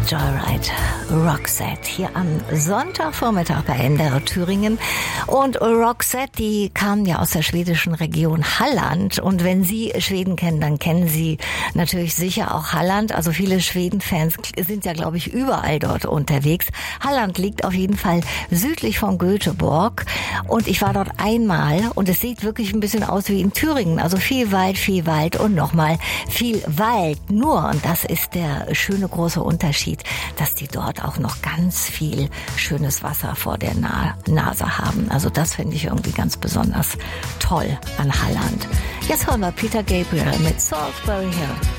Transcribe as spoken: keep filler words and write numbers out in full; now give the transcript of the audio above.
Joyride, Roxette hier am Sonntagvormittag bei N D R Thüringen. Und Roxette, die kamen ja aus der schwedischen Region Halland. Und wenn Sie Schweden kennen, dann kennen Sie natürlich sicher auch Halland. Also viele Schweden-Fans sind ja, glaube ich, überall dort unterwegs. Halland liegt auf jeden Fall südlich von Göteborg. Und ich war dort einmal und es sieht wirklich ein bisschen aus wie in Thüringen. Also viel Wald, viel Wald und nochmal viel Wald. Nur, und das ist der schöne große Unterschied, dass die dort auch noch ganz viel schönes Wasser vor der Na- Nase haben. Also das finde ich irgendwie ganz besonders toll an Halland. Jetzt hören wir Peter Gabriel mit Salisbury Hill.